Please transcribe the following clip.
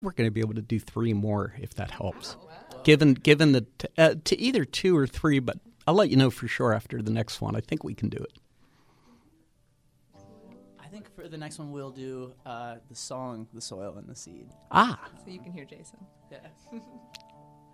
we're going to be able to do 3 more if that helps. Given that to either 2 or 3, but I'll let you know for sure after the next one. I think we can do it. I think for the next one we'll do the song "The Soil and the Seed." Ah, So you can hear Jason. Yeah.